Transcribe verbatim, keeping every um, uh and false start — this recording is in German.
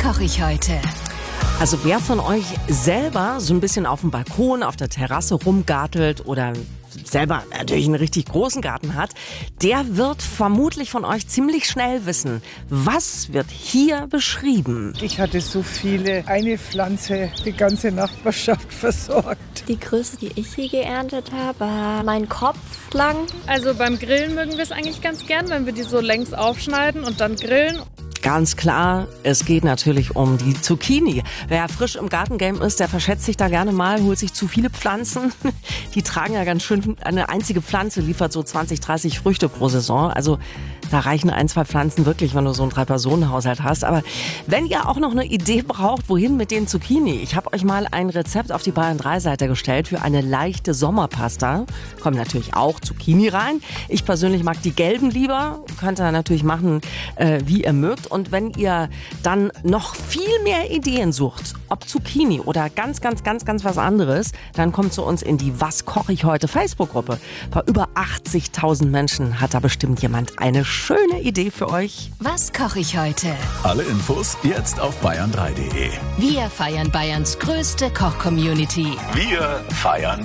koche ich heute? Also wer von euch selber so ein bisschen auf dem Balkon, auf der Terrasse rumgartelt oder selber natürlich einen richtig großen Garten hat, der wird vermutlich von euch ziemlich schnell wissen, was wird hier beschrieben. Ich hatte so viele, eine Pflanze, die ganze Nachbarschaft versorgt. Die größte, die ich je geerntet habe, war mein Kopf lang. Also beim Grillen mögen wir es eigentlich ganz gern, wenn wir die so längs aufschneiden und dann grillen. Ganz klar, es geht natürlich um die Zucchini. Wer frisch im Gartengame ist, der verschätzt sich da gerne mal, holt sich zu viele Pflanzen. Die tragen ja ganz schön, eine einzige Pflanze liefert so zwanzig, dreißig Früchte pro Saison. Also da reichen ein, zwei Pflanzen wirklich, wenn du so einen Drei-Personen-Haushalt hast. Aber wenn ihr auch noch eine Idee braucht, wohin mit den Zucchini, ich habe euch mal ein Rezept auf die Bayern drei Seite gestellt für eine leichte Sommerpasta. Kommen natürlich auch Zucchini rein. Ich persönlich mag die gelben lieber. Könnt ihr natürlich machen, äh, wie ihr mögt. Und wenn ihr dann noch viel mehr Ideen sucht, ob Zucchini oder ganz, ganz, ganz, ganz was anderes, dann kommt zu uns in die Was koche ich heute Facebook-Gruppe. Bei über achtzigtausend Menschen hat da bestimmt jemand eine schöne Idee für euch. Was koche ich heute? Alle Infos jetzt auf bayern drei punkt de. Wir feiern Bayerns größte Koch-Community. Wir feiern